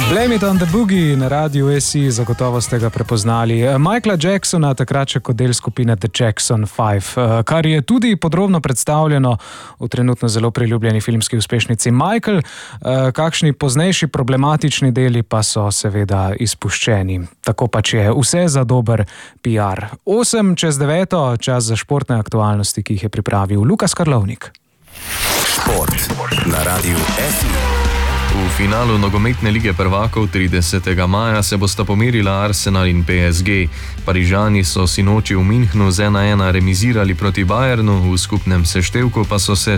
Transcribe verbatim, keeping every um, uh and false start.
Blame it on the boogie na radiu S I, zagotovo ste ga prepoznali. Michaela Jacksona, takrat še kot del skupine The Jackson Five, kar je tudi podrobno predstavljeno v trenutno zelo priljubljeni filmski uspešnici Michael. Kakšni poznejši problematični deli pa so seveda izpuščeni. Tako pač je vse za dober P R. Osem čez deveto, čas za športne aktualnosti, ki jih je pripravil Lukas Karlovnik. Šport na radiu S I. V finalu nogometne lige prvakov tridesetega maja se bosta pomerila Arsenal in P S G. Parižani so sinoči v Münchnu z ena ena remizirali proti Bayernu, v skupnem seštevku pa so se